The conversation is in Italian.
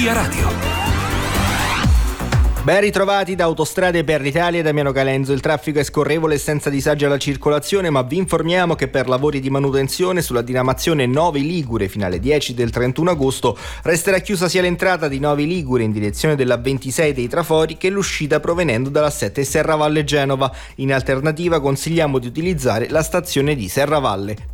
Via Radio. Ben ritrovati da Autostrade per l'Italia e Damiano Calenzo. Il traffico è scorrevole e senza disagi alla circolazione, ma vi informiamo che per lavori di manutenzione sulla diramazione Novi Ligure fino alle 10 del 31 agosto resterà chiusa sia l'entrata di Novi Ligure in direzione della 26 dei Trafori che l'uscita provenendo dalla 7 Serravalle Genova. In alternativa consigliamo di utilizzare la stazione di Serravalle.